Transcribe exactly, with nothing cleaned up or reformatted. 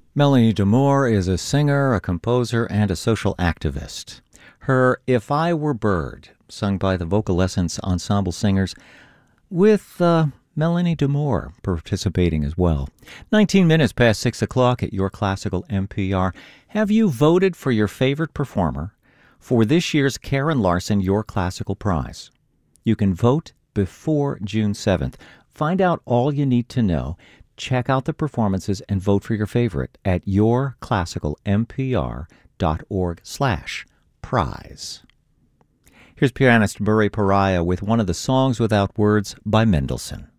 Melanie D'Amour is a singer, a composer, and a social activist. Her If I Were Bird, sung by the Vocalescence Ensemble Singers, with uh, Melanie D'Amour participating as well. nineteen minutes past six o'clock at Your Classical N P R. Have you voted for your favorite performer for this year's Karen Larson Your Classical Prize? You can vote before June seventh. Find out all you need to know. Check out the performances and vote for your favorite at yourclassicalnpr.org slash prize. Here's pianist Murray Pariah with one of the Songs Without Words by Mendelssohn.